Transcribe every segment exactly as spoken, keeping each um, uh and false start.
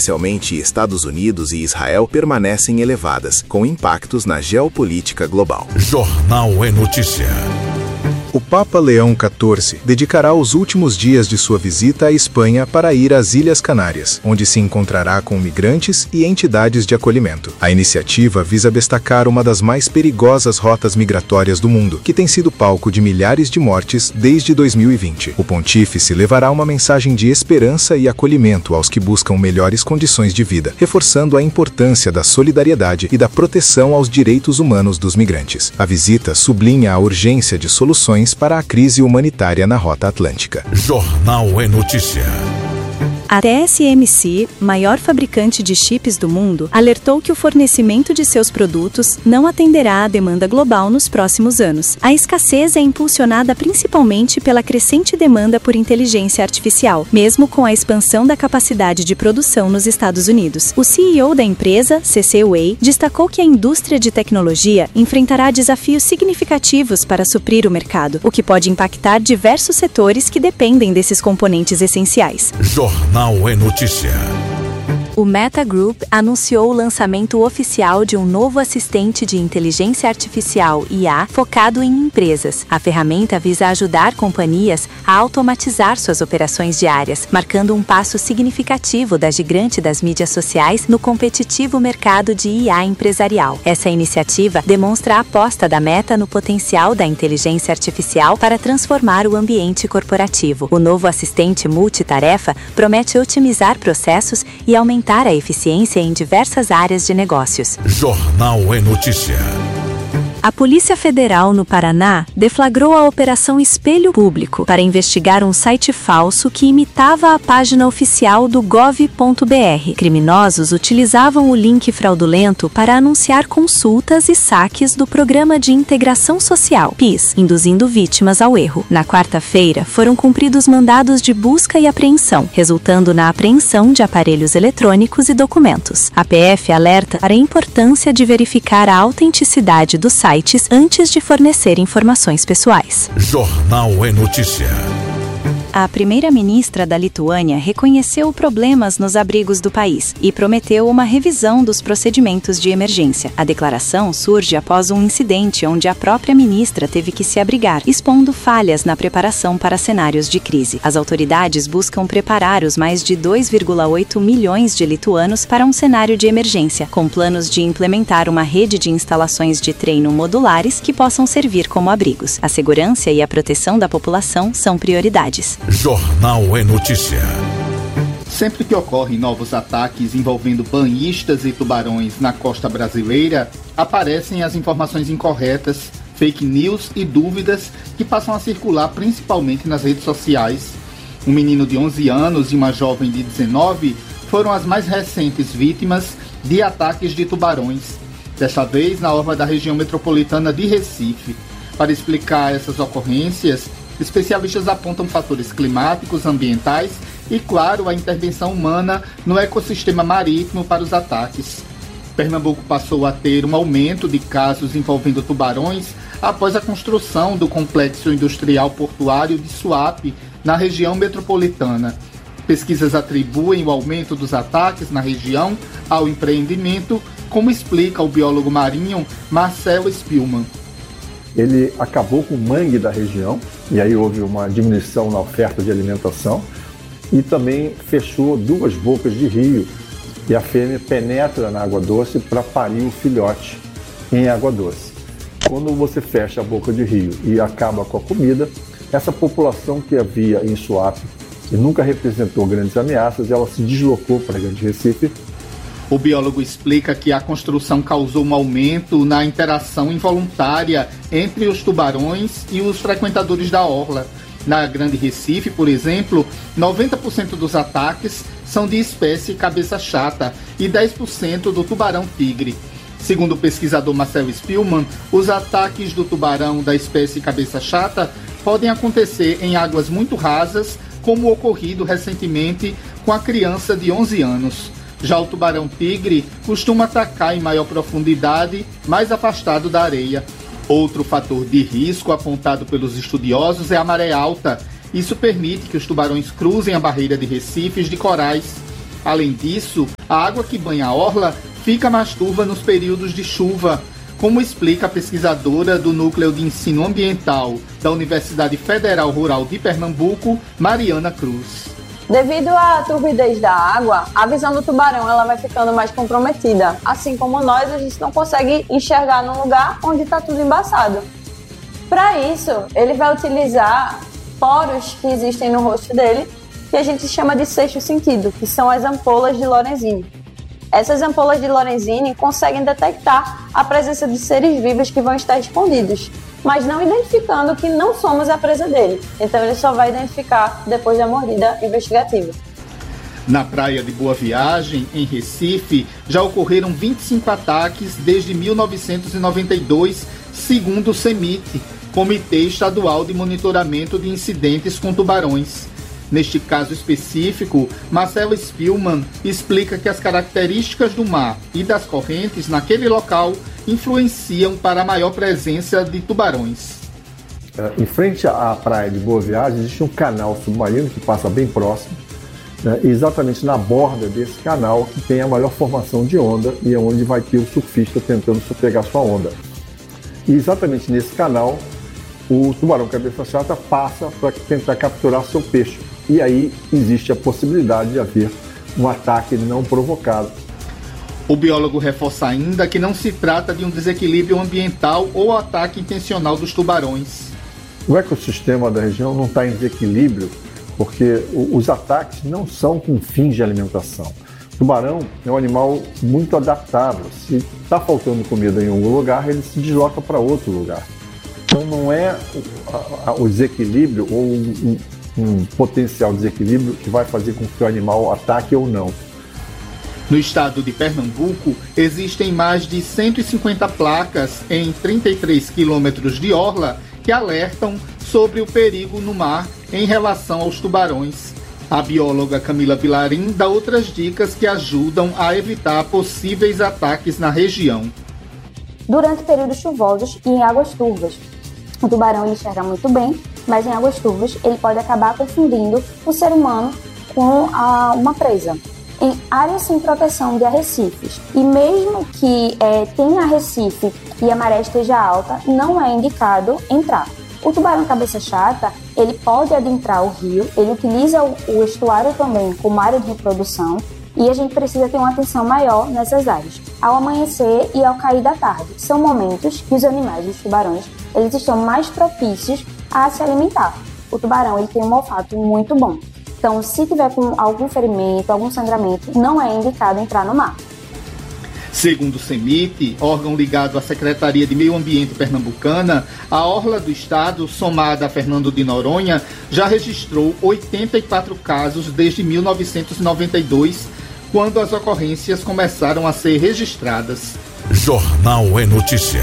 especialmente Estados Unidos e Israel, permanecem elevadas, com impactos na geopolítica global. Jornal é Notícia. O Papa Leão quatorze dedicará os últimos dias de sua visita à Espanha para ir às Ilhas Canárias, onde se encontrará com migrantes e entidades de acolhimento. A iniciativa visa destacar uma das mais perigosas rotas migratórias do mundo, que tem sido palco de milhares de mortes desde dois mil e vinte. O pontífice levará uma mensagem de esperança e acolhimento aos que buscam melhores condições de vida, reforçando a importância da solidariedade e da proteção aos direitos humanos dos migrantes. A visita sublinha a urgência de soluções para a crise humanitária na Rota Atlântica. Jornal é Notícia. A T S M C, maior fabricante de chips do mundo, alertou que o fornecimento de seus produtos não atenderá à demanda global nos próximos anos. A escassez é impulsionada principalmente pela crescente demanda por inteligência artificial, mesmo com a expansão da capacidade de produção nos Estados Unidos. O C E O da empresa, C C Huawei, destacou que a indústria de tecnologia enfrentará desafios significativos para suprir o mercado, o que pode impactar diversos setores que dependem desses componentes essenciais. Jornal Jornal é Notícia. O Meta Group anunciou o lançamento oficial de um novo assistente de inteligência artificial I A focado em empresas. A ferramenta visa ajudar companhias a automatizar suas operações diárias, marcando um passo significativo da gigante das mídias sociais no competitivo mercado de I A empresarial. Essa iniciativa demonstra a aposta da Meta no potencial da inteligência artificial para transformar o ambiente corporativo. O novo assistente multitarefa promete otimizar processos e aumentar a eficiência em diversas áreas de negócios. Jornal é Notícia. A Polícia Federal no Paraná deflagrou a Operação Espelho Público para investigar um site falso que imitava a página oficial do gov ponto br. Criminosos utilizavam o link fraudulento para anunciar consultas e saques do Programa de Integração Social, P I S, induzindo vítimas ao erro. Na quarta-feira, foram cumpridos mandados de busca e apreensão, resultando na apreensão de aparelhos eletrônicos e documentos. A P F alerta para a importância de verificar a autenticidade do site antes de fornecer informações pessoais. Jornal é Notícia. A primeira-ministra da Lituânia reconheceu problemas nos abrigos do país e prometeu uma revisão dos procedimentos de emergência. A declaração surge após um incidente onde a própria ministra teve que se abrigar, expondo falhas na preparação para cenários de crise. As autoridades buscam preparar os mais de dois vírgula oito milhões de lituanos para um cenário de emergência, com planos de implementar uma rede de instalações de treino modulares que possam servir como abrigos. A segurança e a proteção da população são prioridades. Jornal é Notícia. Sempre que ocorrem novos ataques envolvendo banhistas e tubarões na costa brasileira, aparecem as informações incorretas, fake news e dúvidas que passam a circular principalmente nas redes sociais. Um menino de onze anos e uma jovem de dezenove foram as mais recentes vítimas de ataques de tubarões, desta vez na orla da região metropolitana de Recife. Para explicar essas ocorrências, especialistas apontam fatores climáticos, ambientais e, claro, a intervenção humana no ecossistema marítimo para os ataques. Pernambuco passou a ter um aumento de casos envolvendo tubarões após a construção do complexo industrial portuário de Suape, na região metropolitana. Pesquisas atribuem o aumento dos ataques na região ao empreendimento, como explica o biólogo marinho Marcelo Spielmann. Ele acabou com o mangue da região, e aí houve uma diminuição na oferta de alimentação, e também fechou duas bocas de rio, e a fêmea penetra na água doce para parir um filhote em água doce. Quando você fecha a boca de rio e acaba com a comida, essa população que havia em Suape e nunca representou grandes ameaças, ela se deslocou para Grande Recife. O biólogo explica que a construção causou um aumento na interação involuntária entre os tubarões e os frequentadores da orla. Na Grande Recife, por exemplo, noventa por cento dos ataques são de espécie cabeça chata e dez por cento do tubarão-tigre. Segundo o pesquisador Marcelo Spielmann, os ataques do tubarão da espécie cabeça chata podem acontecer em águas muito rasas, como ocorrido recentemente com a criança de onze anos. Já o tubarão-tigre costuma atacar em maior profundidade, mais afastado da areia. Outro fator de risco apontado pelos estudiosos é a maré alta. Isso permite que os tubarões cruzem a barreira de recifes de corais. Além disso, a água que banha a orla fica mais turva nos períodos de chuva, como explica a pesquisadora do Núcleo de Ensino Ambiental da Universidade Federal Rural de Pernambuco, Mariana Cruz. Devido à turbidez da água, a visão do tubarão ela vai ficando mais comprometida. Assim como nós, a gente não consegue enxergar num lugar onde está tudo embaçado. Para isso, ele vai utilizar poros que existem no rosto dele, que a gente chama de sexto sentido, que são as ampolas de Lorenzini. Essas ampolas de Lorenzini conseguem detectar a presença de seres vivos que vão estar escondidos, mas não identificando que não somos a presa dele. Então ele só vai identificar depois da mordida investigativa. Na praia de Boa Viagem, em Recife, já ocorreram vinte e cinco ataques desde mil novecentos e noventa e dois, segundo o CEMIT, Comitê Estadual de Monitoramento de Incidentes com Tubarões. Neste caso específico, Marcelo Spielmann explica que as características do mar e das correntes naquele local influenciam para a maior presença de tubarões. Em frente à praia de Boa Viagem existe um canal submarino que passa bem próximo, né, exatamente na borda desse canal que tem a maior formação de onda e é onde vai ter o surfista tentando pegar sua onda. E exatamente nesse canal, o tubarão cabeça chata passa para tentar capturar seu peixe. E aí existe a possibilidade de haver um ataque não provocado. O biólogo reforça ainda que não se trata de um desequilíbrio ambiental ou ataque intencional dos tubarões. O ecossistema da região não está em desequilíbrio porque os ataques não são com fins de alimentação. O tubarão é um animal muito adaptável. Se está faltando comida em algum lugar, ele se desloca para outro lugar. Então não é o desequilíbrio ou um, um potencial desequilíbrio que vai fazer com que o animal ataque ou não. No estado de Pernambuco, existem mais de cento e cinquenta placas em trinta e três quilômetros de orla que alertam sobre o perigo no mar em relação aos tubarões. A bióloga Camila Vilarim dá outras dicas que ajudam a evitar possíveis ataques na região. Durante períodos chuvosos e em águas turvas, o tubarão ele enxerga muito bem, mas em águas turvas ele pode acabar confundindo o ser humano com a, uma presa. Em áreas sem proteção de arrecifes, e mesmo que é, tenha arrecife e a maré esteja alta, não é indicado entrar. O tubarão cabeça chata, ele pode adentrar o rio, ele utiliza o, o estuário também como área de reprodução, e a gente precisa ter uma atenção maior nessas áreas. Ao amanhecer e ao cair da tarde, são momentos que os animais, os tubarões, eles estão mais propícios a se alimentar. O tubarão ele tem um olfato muito bom. Então, se tiver com algum ferimento, algum sangramento, não é indicado entrar no mar. Segundo o CEMIT, órgão ligado à Secretaria de Meio Ambiente Pernambucana, a orla do estado, somada a Fernando de Noronha, já registrou oitenta e quatro casos desde mil novecentos e noventa e dois, quando as ocorrências começaram a ser registradas. Jornal é Notícia.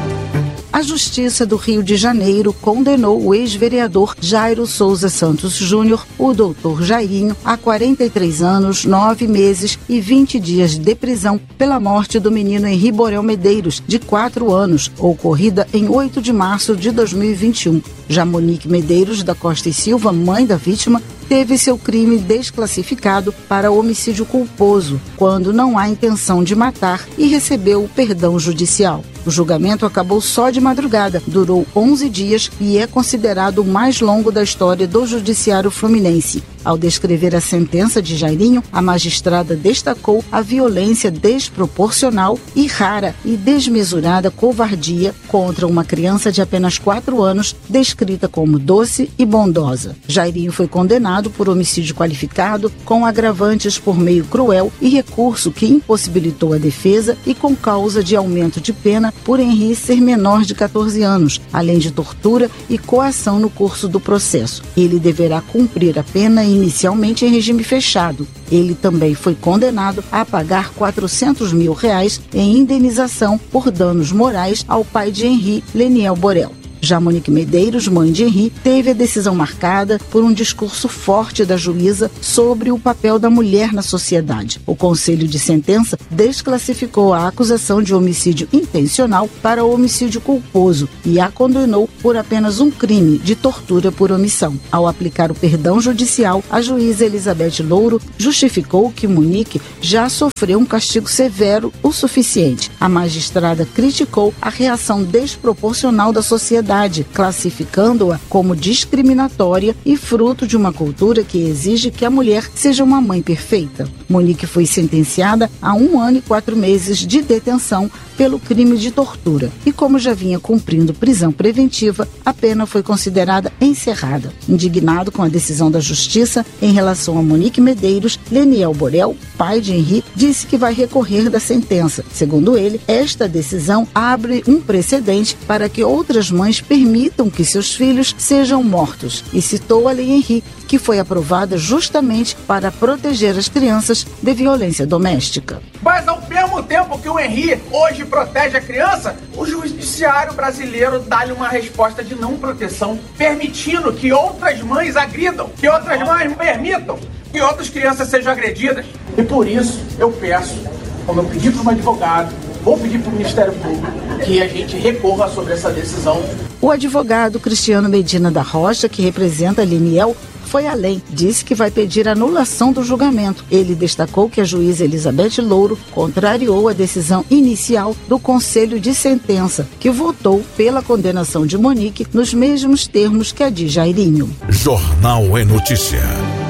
A Justiça do Rio de Janeiro condenou o ex-vereador Jairo Souza Santos Júnior, o doutor Jairinho, a quarenta e três anos, nove meses e vinte dias de prisão pela morte do menino Henri Borel Medeiros, de quatro anos, ocorrida em oito de março de dois mil e vinte e um. Já Monique Medeiros da Costa e Silva, mãe da vítima, teve seu crime desclassificado para homicídio culposo, quando não há intenção de matar, e recebeu o perdão judicial. O julgamento acabou só de madrugada, durou onze dias e é considerado o mais longo da história do judiciário fluminense. Ao descrever a sentença de Jairinho, a magistrada destacou a violência desproporcional e rara e desmesurada covardia contra uma criança de apenas quatro anos, descrita como doce e bondosa. Jairinho foi condenado por homicídio qualificado, com agravantes por meio cruel e recurso que impossibilitou a defesa e com causa de aumento de pena por Henri ser menor de catorze anos, além de tortura e coação no curso do processo. Ele deverá cumprir a pena inicialmente em regime fechado. Ele também foi condenado a pagar quatrocentos mil reais em indenização por danos morais ao pai de Henri, Leniel Borel. Já Monique Medeiros, mãe de Henri, teve a decisão marcada por um discurso forte da juíza sobre o papel da mulher na sociedade. O Conselho de Sentença desclassificou a acusação de homicídio intencional para homicídio culposo e a condenou por apenas um crime de tortura por omissão. Ao aplicar o perdão judicial, a juíza Elizabeth Louro justificou que Monique já sofreu um castigo severo o suficiente. A magistrada criticou a reação desproporcional da sociedade, classificando-a como discriminatória e fruto de uma cultura que exige que a mulher seja uma mãe perfeita. Monique foi sentenciada a um ano e quatro meses de detenção pelo crime de tortura e, como já vinha cumprindo prisão preventiva, a pena foi considerada encerrada. Indignado com a decisão da Justiça em relação a Monique Medeiros, Leniel Borel, pai de Henri, disse que vai recorrer da sentença. Segundo ele, esta decisão abre um precedente para que outras mães permitam que seus filhos sejam mortos e citou a Lei Henri, que foi aprovada justamente para proteger as crianças de violência doméstica. Mas ao mesmo tempo que o Henri hoje protege a criança, o judiciário brasileiro dá-lhe uma resposta de não proteção, permitindo que outras mães agridam, que outras mães permitam que outras crianças sejam agredidas. E por isso eu peço, como eu pedi para um advogado, vou pedir para o Ministério Público que a gente recorra sobre essa decisão. O advogado Cristiano Medina da Rocha, que representa a Leniel, foi além, disse que vai pedir anulação do julgamento. Ele destacou que a juíza Elizabeth Louro contrariou a decisão inicial do Conselho de Sentença, que votou pela condenação de Monique nos mesmos termos que a de Jairinho. Jornal é Notícia.